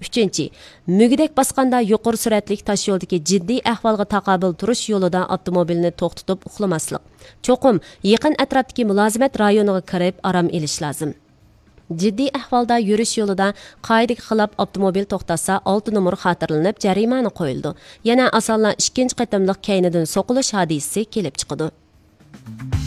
3. Mügidek basqanda yuqori suratlik tosh yo'ldagi jiddiy ahvolga taqobil turish yo'lida avtomobilni to'xtatib uxlamaslik. Cho'qim yaqin atrofdagi mulozimat rayoniga kirib aram elish lozim. Ciddi ahvalda yürüyüş yolida qoidaga xilop avtomobil to'xtasa 6 numar xotirlanib jarimani qo'yildi. Yana asonla 2 qatimliq kaynidan so'qilish hodisasi kelib chiqdi.